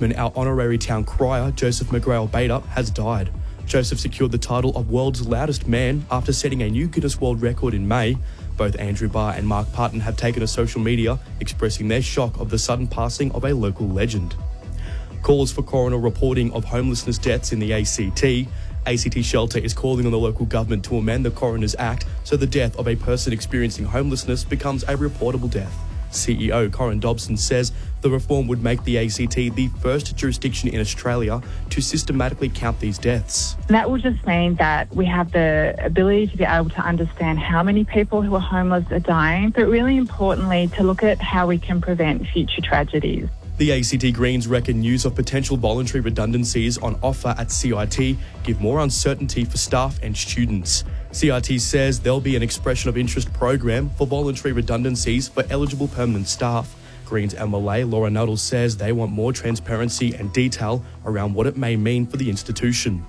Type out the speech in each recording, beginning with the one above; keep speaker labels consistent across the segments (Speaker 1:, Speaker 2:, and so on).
Speaker 1: spokesman, our honorary town crier, Joseph McGrail-Bader, has died. Joseph secured the title of world's loudest man after setting a new Guinness World Record in May. Both Andrew Barr and Mark Parton have taken to social media, expressing their shock of the sudden passing of a local legend. Calls for coroner reporting of homelessness deaths in the ACT. ACT Shelter is calling on the local government to amend the Coroner's Act so the death of a person experiencing homelessness becomes a reportable death. CEO Corin Dobson says the reform would make the ACT the first jurisdiction in Australia to systematically count these deaths.
Speaker 2: That will just mean that we have the ability to be able to understand how many people who are homeless are dying, but really importantly to look at how we can prevent future tragedies.
Speaker 1: The ACT Greens reckon news of potential voluntary redundancies on offer at CIT give more uncertainty for staff and students. CIT says there'll be an expression of interest program for voluntary redundancies for eligible permanent staff. Greens MLA Laura Nuttall says they want more transparency and detail around what it may mean for the institution.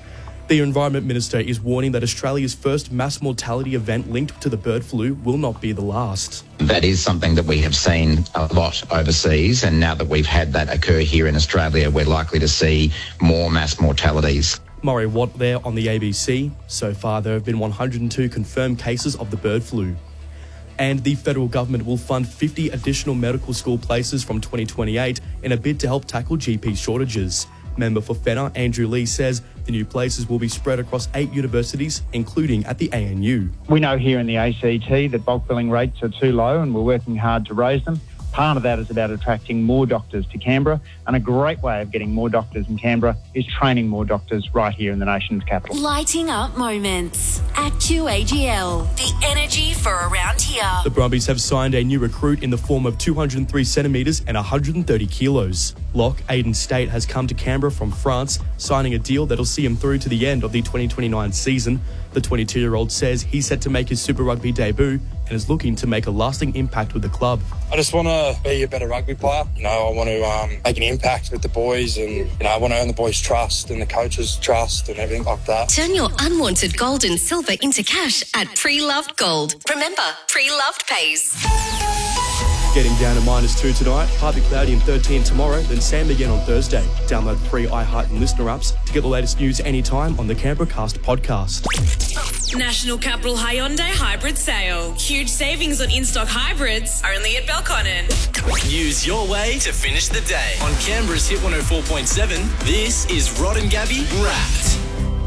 Speaker 1: The Environment Minister is warning that Australia's first mass mortality event linked to the bird flu will not be the last.
Speaker 3: That is something that we have seen a lot overseas, and now that we've had that occur here in Australia, we're likely to see more mass mortalities.
Speaker 1: Murray Watt there on the ABC. So far, there have been 102 confirmed cases of the bird flu. And the federal government will fund 50 additional medical school places from 2028 in a bid to help tackle GP shortages. Member for Fenner, Andrew Lee, says the new places will be spread across 8 universities, including at the ANU.
Speaker 4: We know here in the ACT that bulk billing rates are too low and we're working hard to raise them. Part of that is about attracting more doctors to Canberra, and a great way of getting more doctors in Canberra is training more doctors right here in the nation's capital.
Speaker 5: Lighting up moments at QAGL. The energy for around here.
Speaker 1: The Brumbies have signed a new recruit in the form of 203 centimetres and 130 kilos. Lock Aiden State has come to Canberra from France, signing a deal that'll see him through to the end of the 2029 season. The 22-year-old says he's set to make his Super Rugby debut and is looking to make a lasting impact with the club.
Speaker 6: I just want to be a better rugby player. I want to make an impact with the boys, and I want to earn the boys' trust and the coaches' trust and everything like that.
Speaker 5: Turn your unwanted gold and silver into cash at Pre-Loved Gold. Remember, Pre-Loved pays.
Speaker 1: Getting down to -2 tonight, partly cloudy and 13 tomorrow, then sand again on Thursday. Download free iHeart and Listener apps to get the latest news anytime on the Canberra Cast podcast.
Speaker 7: National Capital Hyundai Hybrid Sale. Huge savings on in-stock hybrids, only at Belconnen.
Speaker 8: Use your way to finish the day. On Canberra's Hit 104.7, this is Rod and Gabby Wrapped.